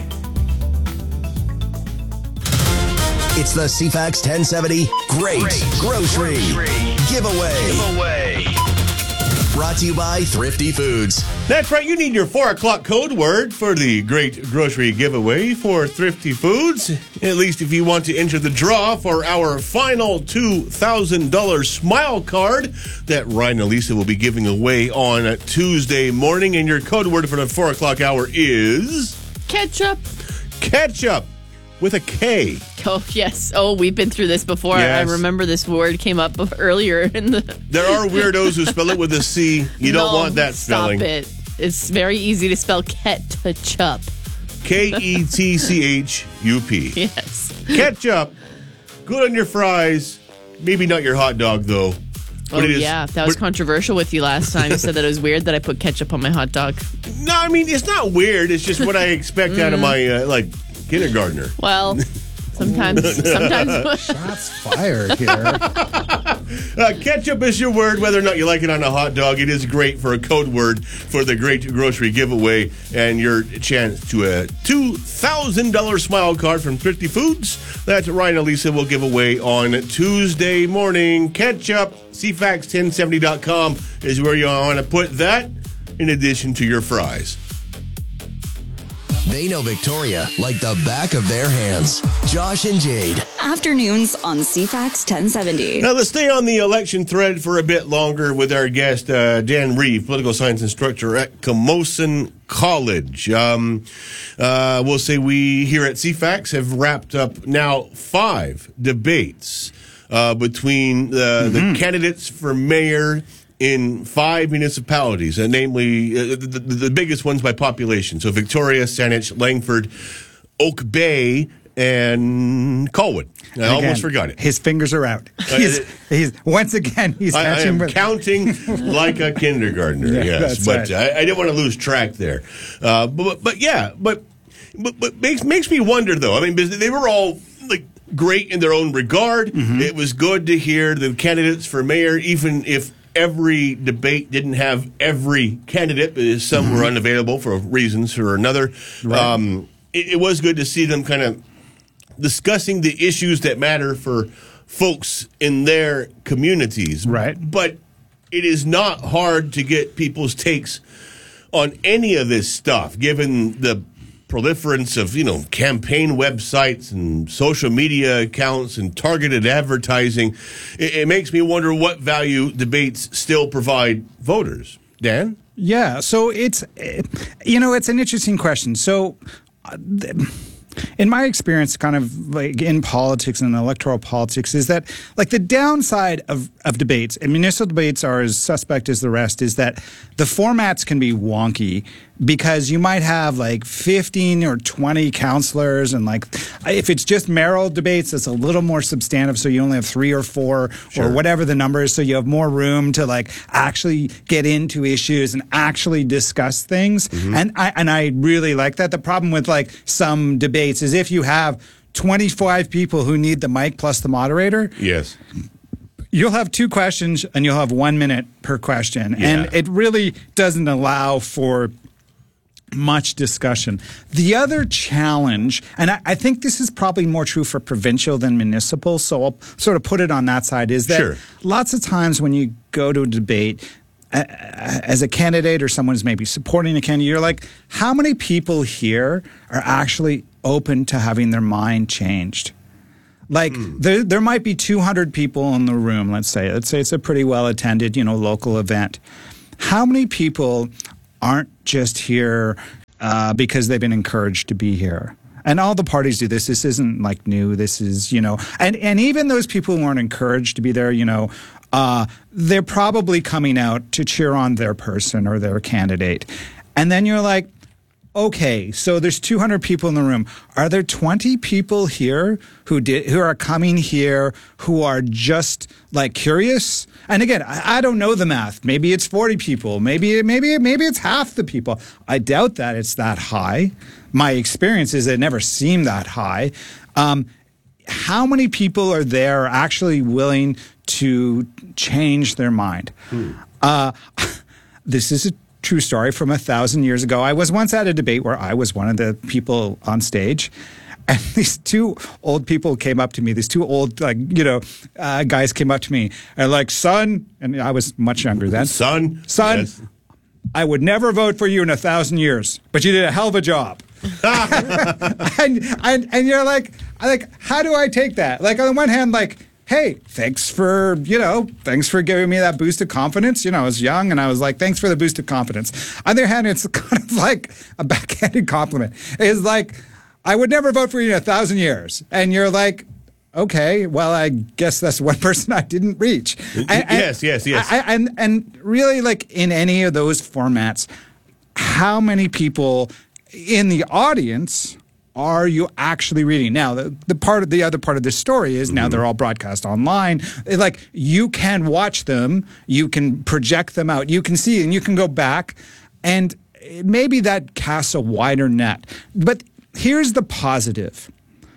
It's the CFAX 1070 Great Grocery Giveaway. Brought to you by Thrifty Foods.
That's right. You need your 4 o'clock code word for the Great Grocery Giveaway for Thrifty Foods. At least if you want to enter the draw for our final $2,000 Smile Card that Ryan and Lisa will be giving away on Tuesday morning. And your code word for the 4 o'clock hour is...
Ketchup.
Ketchup. With a K.
Oh, yes. Oh, we've been through this before.
Yes.
I remember this word came up earlier in the...
There are weirdos who spell it with a C. You don't want that spelling.
Stop it. It's very easy to spell ketchup.
Ketchup.
Yes.
Ketchup. Good on your fries. Maybe not your hot dog, though.
But yeah. That was controversial with you last time. You said that it was weird that I put ketchup on my hot dog.
No, I mean, it's not weird. It's just what I expect out of my, kindergartner.
Well, sometimes.
Shots fired here.
Ketchup is your word, whether or not you like it on a hot dog. It is great for a code word for the Great Grocery Giveaway and your chance to a $2,000 Smile Card from Thrifty Foods that Ryan and Lisa will give away on Tuesday morning. Ketchup, CFAX1070.com is where you want to put that in addition to your fries.
They know Victoria like the back of their hands. Josh and Jade.
Afternoons on CFAX 1070.
Now, let's stay on the election thread for a bit longer with our guest, Dan Reeve, political science instructor at Camosun College. We'll say we here at CFAX have wrapped up now 5 debates between the candidates for mayor in 5 municipalities, namely the biggest ones by population. So Victoria, Saanich, Langford, Oak Bay, and Colwood. I almost forgot it.
His fingers are out. He's once again, he's catching.
I am counting like a kindergartner, yes. But right. I didn't want to lose track there. But makes me wonder, though. I mean, they were all great in their own regard. Mm-hmm. It was good to hear the candidates for mayor, even if every debate didn't have every candidate, because some were unavailable for reasons or another. Right. It was good to see them kind of discussing the issues that matter for folks in their communities.
Right.
But it is not hard to get people's takes on any of this stuff, given the proliferance of, campaign websites and social media accounts and targeted advertising. It makes me wonder what value debates still provide voters. Dan?
Yeah, so it's an interesting question. So In my experience, kind of like in politics and electoral politics, is that like the downside of debates, and municipal debates are as suspect as the rest, is that the formats can be wonky because you might have like 15 or 20 counselors, and like if it's just mayoral debates, it's a little more substantive, so you only have 3 or 4 or whatever the number is, so you have more room to like actually get into issues and actually discuss things. And I really like that. The problem with like some debates is if you have 25 people who need the mic plus the moderator.
Yes.
You'll have 2 questions and you'll have 1 minute per question. And it really doesn't allow for much discussion. The other challenge, and I think this is probably more true for provincial than municipal, so I'll sort of put it on that side, is that lots of times when you go to a debate, as a candidate or someone who's maybe supporting a candidate, you're like, how many people here are actually open to having their mind changed? Like there might be 200 people in the room, let's say it's a pretty well attended, local event. How many people aren't just here because they've been encouraged to be here? And all the parties do this. This isn't like new. This is, and even those people who aren't encouraged to be there, they're probably coming out to cheer on their person or their candidate. And then you're like, okay, so there's 200 people in the room. Are there 20 people here who are coming here who are just like curious? And again, I don't know the math. Maybe it's 40 people. Maybe it's half the people. I doubt that it's that high. My experience is it never seemed that high. How many people are there actually willing to change their mind? This is a true story from 1,000 years ago. I was once at a debate where I was one of the people on stage, and these 2 old people came up to me. These 2 old, guys came up to me and like, son, and I was much younger then. Son, yes. I would never vote for you in 1,000 years, but you did a hell of a job. and you're like, how do I take that? Like on the one hand, like, hey, thanks for giving me that boost of confidence. I was young and I was like, thanks for the boost of confidence. On the other hand, it's kind of like a backhanded compliment. It's like, I would never vote for you in 1,000 years. And you're like, okay, well, I guess that's one person I didn't reach.
Yes.
And really, like in any of those formats, how many people in the audience are you actually reading? Now, the other part of this story is now they're all broadcast online. Like you can watch them, you can project them out, you can see, and you can go back, and maybe that casts a wider net. But here's the positive.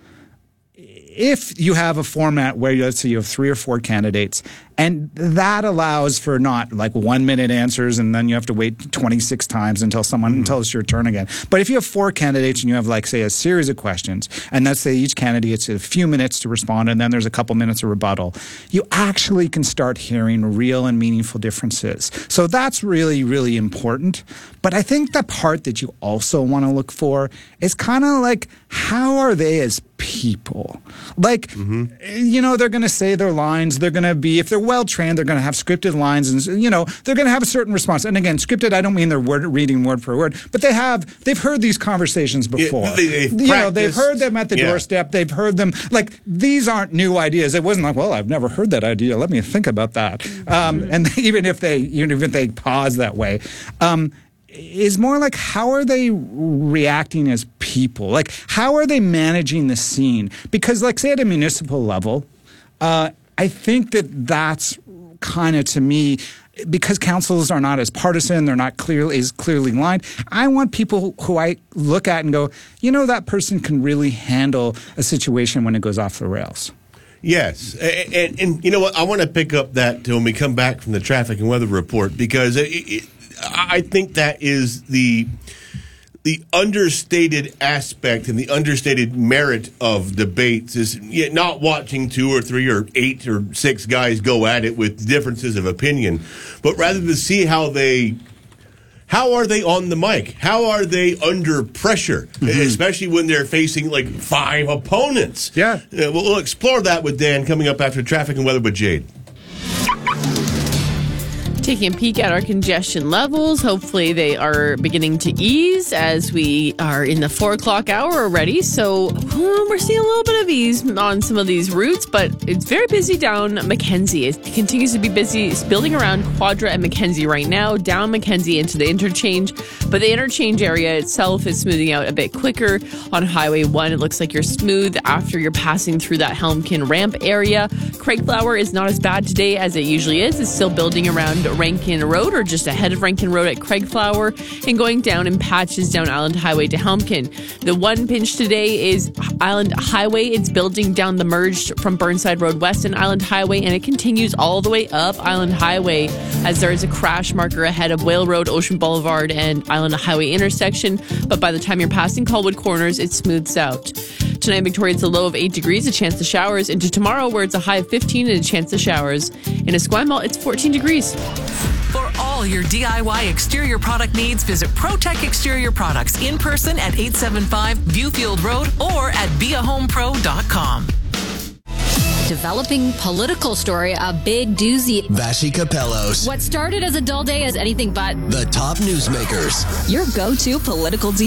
If you have a format where, let's say, you have 3 or 4 candidates, and that allows for not like 1 minute answers and then you have to wait 26 times until it's your turn again. But if you have 4 candidates and you have like, say, a series of questions, and let's say each candidate gets a few minutes to respond and then there's a couple minutes of rebuttal, you actually can start hearing real and meaningful differences. So that's really, really important. But I think the part that you also want to look for is kind of like, how are they as people? Like, they're going to say their lines. They're going to be, if they're well trained, they're going to have scripted lines, and they're going to have a certain response. And again, scripted, I don't mean they're reading word for word, but they've heard these conversations before. They've heard them at the doorstep. They've heard them. Like, these aren't new ideas. It wasn't like, well, I've never heard that idea. Let me think about that. And even if they pause that way. Is more like, how are they reacting as people? Like, how are they managing the scene? Because, like, say at a municipal level, I think that's kind of, to me, because councils are not as partisan, they're not as clearly lined. I want people who I look at and go, that person can really handle a situation when it goes off the rails.
Yes, and you know what? I want to pick up that when we come back from the traffic and weather report, because I think that is the understated aspect and the understated merit of debates is not watching 2 or 3 or 8 or 6 guys go at it with differences of opinion, but rather to see how are they on the mic? How are they under pressure, especially when they're facing like 5 opponents?
Yeah.
We'll explore that with Dan coming up after traffic and weather with Jade.
Taking a peek at our congestion levels. Hopefully they are beginning to ease as we are in the 4 o'clock hour already. So we're seeing a little bit of ease on some of these routes, but it's very busy down Mackenzie. It continues to be busy. It's building around Quadra and Mackenzie right now, down Mackenzie into the interchange. But the interchange area itself is smoothing out a bit quicker. On Highway 1, it looks like you're smooth after you're passing through that Helmkin ramp area. Craigflower is not as bad today as it usually is. It's still building around Rankin Road or just ahead of Rankin Road at Craigflower and going down in patches down Island Highway to Helmkin. The one pinch today is Island Highway. It's building down the merge from Burnside Road West and Island Highway, and it continues all the way up Island Highway as there is a crash marker ahead of Whale Road, Ocean Boulevard, and Island Highway intersection. But by the time you're passing Colwood Corners, it smooths out. Tonight, Victoria, it's a low of 8 degrees, a chance of showers. Into tomorrow, where it's a high of 15 and a chance of showers. In Esquimalt, it's 14 degrees.
For all your DIY exterior product needs, visit ProTech Exterior Products in person at 875 Viewfield Road or at beahomepro.com.
Developing political story, a big doozy.
Vashi Capellos.
What started as a dull day is anything but
The top newsmakers.
your go-to political